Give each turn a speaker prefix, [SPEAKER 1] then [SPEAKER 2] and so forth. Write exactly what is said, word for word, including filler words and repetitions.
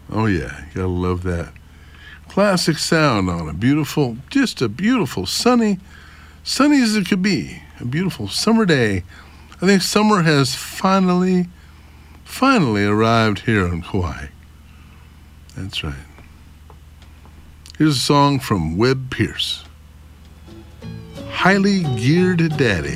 [SPEAKER 1] Oh, yeah, you gotta love that. Classic sound on a beautiful, just a beautiful, sunny, sunny as it could be. A beautiful summer day. I think summer has finally, finally arrived here on Kauai. That's right. Here's a song from Webb Pierce. Highly Geared Daddy.